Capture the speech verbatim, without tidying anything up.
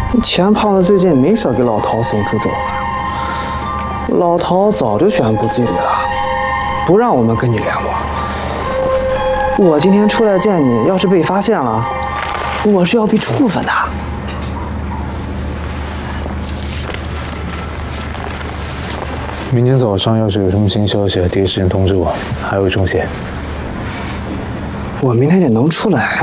钱胖子最近没少给老陶送猪肘子，老陶早就宣布纪律了，不让我们跟你联络。我今天出来见你，要是被发现了，我是要被处分的。 明天早上要是有什么新消息，第一时间通知我。还有钟协， 我明天也能出来。